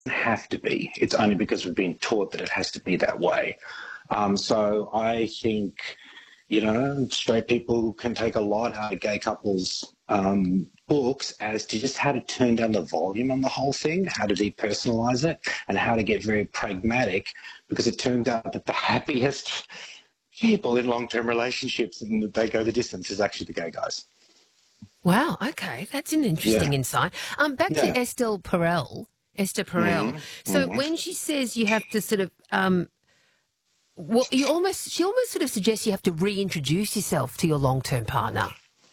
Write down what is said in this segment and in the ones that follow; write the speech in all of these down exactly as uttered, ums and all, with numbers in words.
have to be. It's only because we've been taught that it has to be that way. Um, so I think, you know, straight people can take a lot out of gay couples' um, books as to just how to turn down the volume on the whole thing, how to depersonalize it, and how to get very pragmatic, because it turns out that the happiest people in long-term relationships and that they go the distance is actually the gay guys. Wow, okay, that's an interesting Yeah. insight. Um, back Yeah. to Estelle Perel, Esther Perel. Mhm, So mhm. when she says you have to sort of, um, well, you almost, she almost sort of suggests you have to reintroduce yourself to your long-term partner.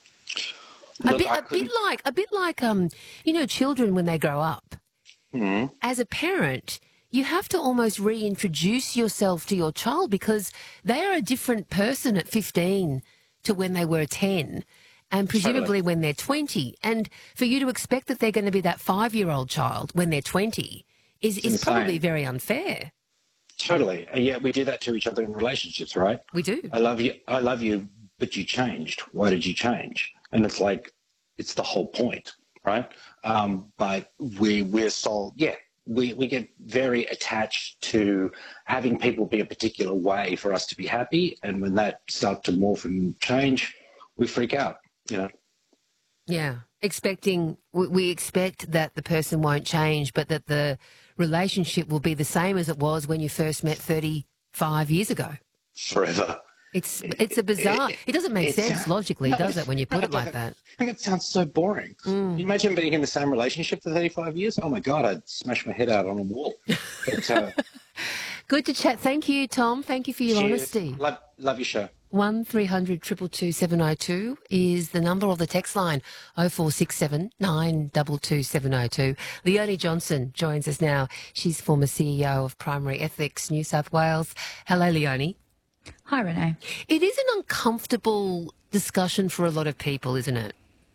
A Look, bit, I a bit couldn't. like, a bit like, um, you know, children when they grow up. Mhm. As a parent, you have to almost reintroduce yourself to your child because they are a different person at fifteen to when they were ten and Totally. presumably when they're twenty. And for you to expect that they're going to be that five-year-old child when they're twenty is, It's is probably insane. very unfair. Totally. And yet we do that to each other in relationships, right? We do. I love you. I love you, but you changed. Why did you change? And it's like, it's the whole point, right? Um, but we, we're so, yeah, we, we get very attached to having people be a particular way for us to be happy. And when that starts to morph and change, we freak out, you know? Yeah. Expecting, we, we expect that the person won't change, but that the relationship will be the same as it was when you first met thirty-five years ago. Forever. It's it's a bizarre. It doesn't make It's, sense logically, does it, when you put it like that? I think it sounds so boring. Mm. Can you imagine being in the same relationship for thirty-five years? Oh my God, I'd smash my head out on a wall. But, uh, Good to chat. Thank you, Tom. Thank you for your cheers. honesty. Love, love your show. One three hundred two two two seven oh two is the number, or the text line oh four six seven nine two two seven oh two. Leonie Johnson joins us now. She's former C E O of Primary Ethics New South Wales. Hello, Leonie. Hi, Renee. It is an uncomfortable discussion for a lot of people, isn't it?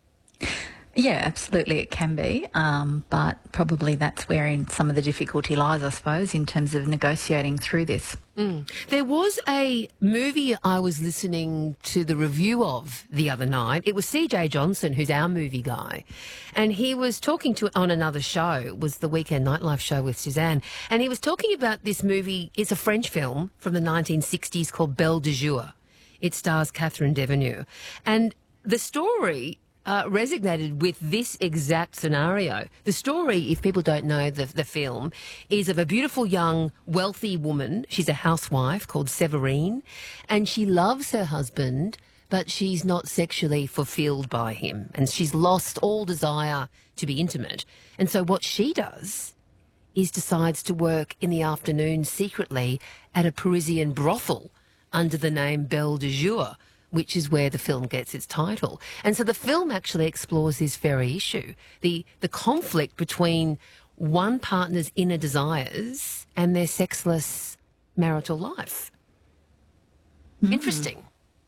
Yeah, absolutely it can be, um, but probably that's wherein some of the difficulty lies, I suppose, in terms of negotiating through this. Mm. There was a movie I was listening to the review of the other night. It was C J Johnson, who's our movie guy, and he was talking to on another show. It was the Weekend Nightlife show with Suzanne, and he was talking about this movie. It's a French film from the nineteen sixties called Belle de Jour. It stars Catherine Deneuve, and the story Uh, resonated with this exact scenario. The story, if people don't know the, the film, is of a beautiful young wealthy woman. She's a housewife called Séverine, and she loves her husband, but she's not sexually fulfilled by him, and she's lost all desire to be intimate. And so what she does is decides to work in the afternoon secretly at a Parisian brothel under the name Belle de Jour, which is where the film gets its title. And so the film actually explores this very issue, the, the conflict between one partner's inner desires and their sexless marital life. Mm. Interesting.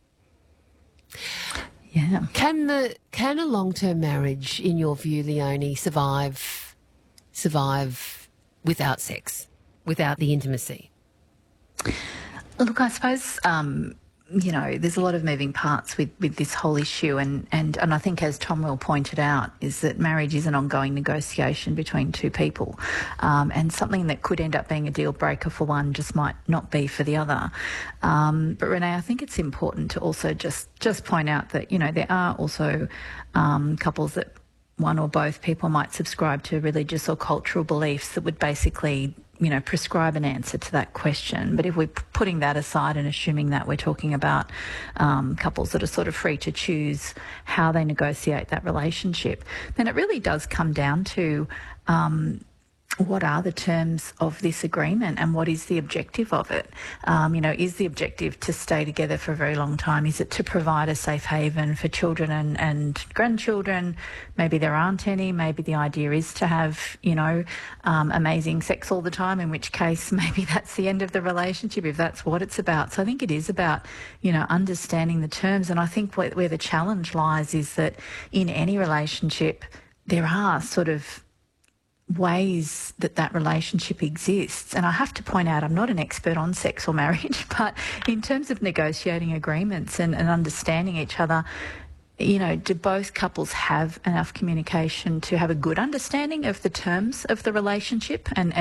Yeah. Can the can a long-term marriage, in your view, Leonie, survive survive without sex, without the intimacy? Look, I suppose, um, you know, there's a lot of moving parts with, with this whole issue, and, and, and I think, as Tom Will pointed out, is that marriage is an ongoing negotiation between two people, um, and something that could end up being a deal breaker for one just might not be for the other. Um, but Renee, I think it's important to also just, just point out that, you know, there are also um, couples that one or both people might subscribe to religious or cultural beliefs that would basically, you know, prescribe an answer to that question. But if we're putting that aside and assuming that we're talking about um, couples that are sort of free to choose how they negotiate that relationship, then it really does come down to um, what are the terms of this agreement and what is the objective of it? Um, you know, is the objective to stay together for a very long time? Is it to provide a safe haven for children and, and grandchildren? Maybe there aren't any. Maybe the idea is to have, you know, um, amazing sex all the time, in which case maybe that's the end of the relationship if that's what it's about. So I think it is about, you know, understanding the terms. And I think where, where the challenge lies is that in any relationship, there are sort of ways that that relationship exists. And I have to point out, I'm not an expert on sex or marriage, but in terms of negotiating agreements and, and understanding each other, you know, do both couples have enough communication to have a good understanding of the terms of the relationship and